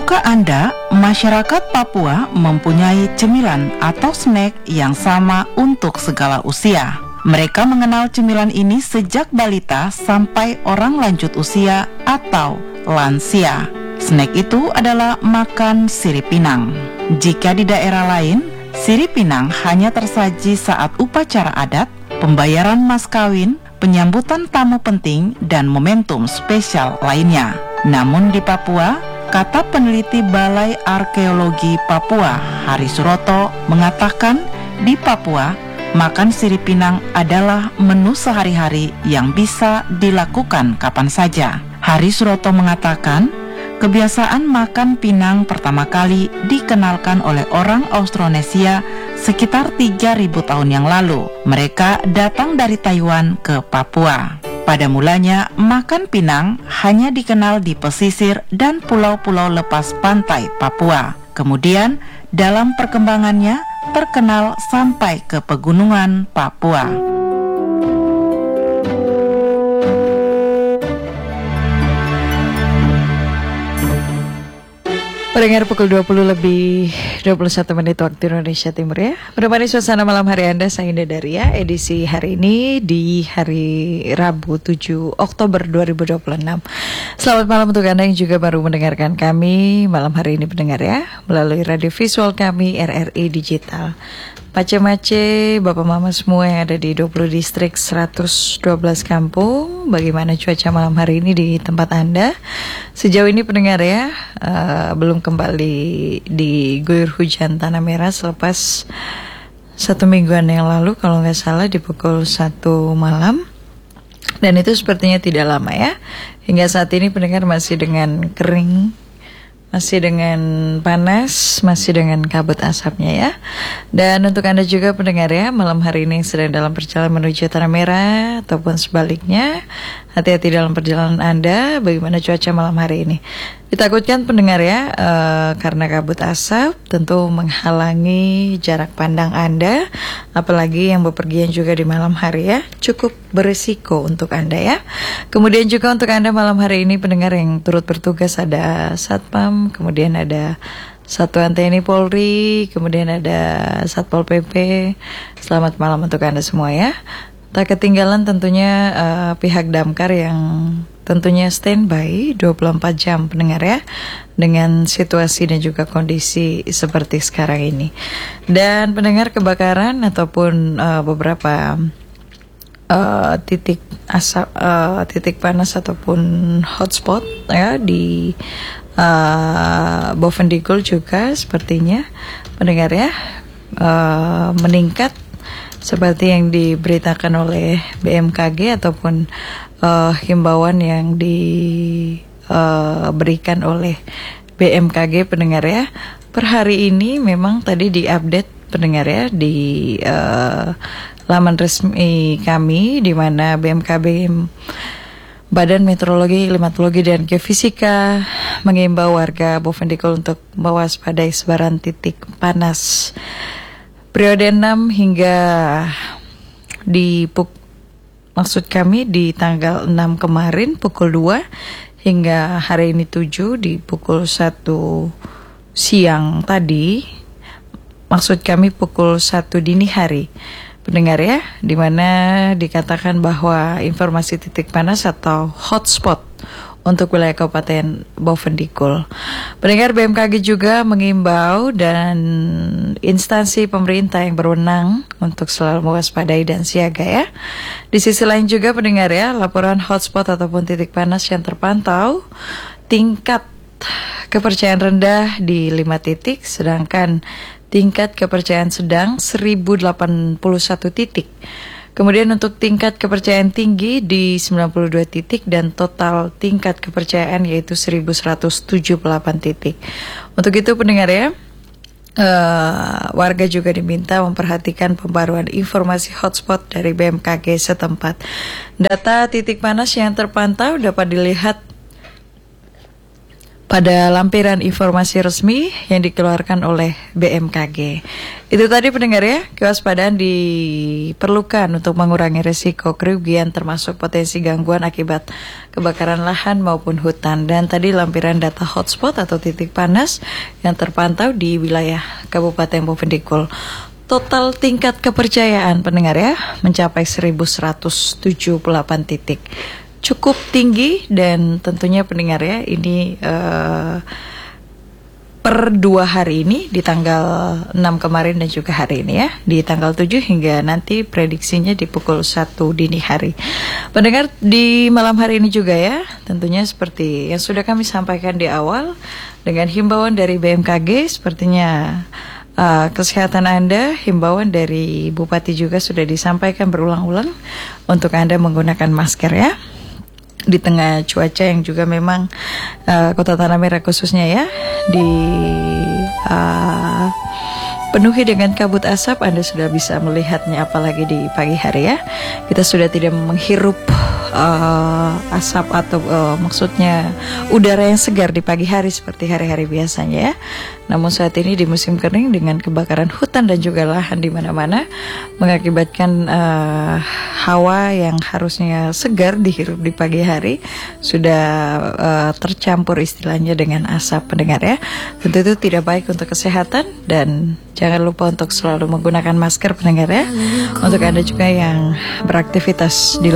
Tahukah Anda, masyarakat Papua mempunyai cemilan atau snack yang sama untuk segala usia. Mereka mengenal cemilan ini sejak balita sampai orang lanjut usia atau lansia. Snack itu adalah makan sirip pinang. Jika di daerah lain, sirip pinang hanya tersaji saat upacara adat, pembayaran mas kawin, penyambutan tamu penting, dan momentum spesial lainnya. Namun di Papua, kata peneliti Balai Arkeologi Papua, Hari Suroto, mengatakan di Papua, makan sirip pinang adalah menu sehari-hari yang bisa dilakukan kapan saja. Hari Suroto mengatakan, kebiasaan makan pinang pertama kali dikenalkan oleh orang Austronesia sekitar 3.000 tahun yang lalu. Mereka datang dari Taiwan ke Papua. Pada mulanya, makan pinang hanya dikenal di pesisir dan pulau-pulau lepas pantai Papua. Kemudian, dalam perkembangannya, terkenal sampai ke pegunungan Papua. Pendengar pukul 20 lebih 21 menit waktu Indonesia Timur ya. Menemani suasana malam hari Anda, saya Indah Daria. Edisi hari ini di hari Rabu 7 Oktober 2026. Selamat malam untuk Anda yang juga baru mendengarkan kami malam hari ini pendengar ya, melalui radio visual kami RRI Digital. Mace-mace, bapak mama semua yang ada di 20 distrik 112 kampung, bagaimana cuaca malam hari ini di tempat Anda? Sejauh ini pendengar ya, belum kembali diguyur hujan tanah merah selepas 1 mingguan yang lalu kalau nggak salah di pukul 1 malam. Dan itu sepertinya tidak lama ya. Hingga saat ini pendengar masih dengan kering, masih dengan panas, masih dengan kabut asapnya ya. Dan untuk Anda juga pendengar ya, malam hari ini yang sedang dalam perjalanan menuju Tanah Merah ataupun sebaliknya, hati-hati dalam perjalanan Anda. Bagaimana cuaca malam hari ini? Ditakutkan pendengar ya, karena kabut asap tentu menghalangi jarak pandang Anda, apalagi yang bepergian juga di malam hari ya, cukup berisiko untuk Anda ya. Kemudian juga untuk Anda malam hari ini pendengar yang turut bertugas, ada Satpam, kemudian ada Satuan TNI Polri, kemudian ada Satpol PP. Selamat malam untuk Anda semua ya. Tak ketinggalan tentunya pihak damkar yang tentunya standby 24 jam pendengar ya, dengan situasi dan juga kondisi seperti sekarang ini. Dan pendengar, kebakaran ataupun beberapa titik asap, titik panas ataupun hotspot ya di Bovendigul juga sepertinya pendengar ya, meningkat seperti yang diberitakan oleh BMKG ataupun himbauan yang diberikan oleh BMKG pendengar ya. Per hari ini memang tadi diupdate pendengar ya di laman resmi kami, di mana BMKG, Badan Meteorologi, Klimatologi dan Geofisika, mengimbau warga Bovendigul untuk mewaspadai sebaran titik panas periode 6 hingga maksud kami di tanggal 6 kemarin pukul 2 hingga hari ini 7 di pukul 1 siang tadi, maksud kami pukul 1 dini hari pendengar ya, di mana dikatakan bahwa informasi titik panas atau hotspot untuk wilayah Kabupaten Bovendigul. Pendengar, BMKG juga mengimbau dan instansi pemerintah yang berwenang untuk selalu mewaspadai dan siaga ya. Di sisi lain juga pendengar ya, laporan hotspot ataupun titik panas yang terpantau tingkat kepercayaan rendah di 5 titik, sedangkan tingkat kepercayaan sedang 1081 titik. Kemudian untuk tingkat kepercayaan tinggi di 92 titik dan total tingkat kepercayaan yaitu 1178 titik. Untuk itu pendengar ya, warga juga diminta memperhatikan pembaruan informasi hotspot dari BMKG setempat. Data titik panas yang terpantau dapat dilihat pada lampiran informasi resmi yang dikeluarkan oleh BMKG. Itu tadi pendengar ya, kewaspadaan diperlukan untuk mengurangi risiko kerugian termasuk potensi gangguan akibat kebakaran lahan maupun hutan. Dan tadi lampiran data hotspot atau titik panas yang terpantau di wilayah Kabupaten Bovendigul. Total tingkat kepercayaan pendengar ya mencapai 1178 titik. Cukup tinggi dan tentunya pendengar ya ini per 2 hari ini di tanggal 6 kemarin dan juga hari ini ya di tanggal 7 hingga nanti prediksinya di pukul 1 dini hari. Pendengar di malam hari ini juga ya tentunya seperti yang sudah kami sampaikan di awal dengan himbauan dari BMKG sepertinya kesehatan Anda, himbauan dari Bupati juga sudah disampaikan berulang-ulang untuk Anda menggunakan masker ya di tengah cuaca yang juga memang Kota Tanah Merah khususnya ya penuhi dengan kabut asap. Anda sudah bisa melihatnya apalagi di pagi hari ya. Kita sudah tidak menghirup asap atau maksudnya udara yang segar di pagi hari seperti hari-hari biasanya ya. Namun saat ini di musim kering dengan kebakaran hutan dan juga lahan di mana-mana mengakibatkan hawa yang harusnya segar dihirup di pagi hari sudah tercampur istilahnya dengan asap pendengar ya. Tentu itu tidak baik untuk kesehatan dan jangan lupa untuk selalu menggunakan masker pendengar ya. Untuk Anda juga yang beraktivitas di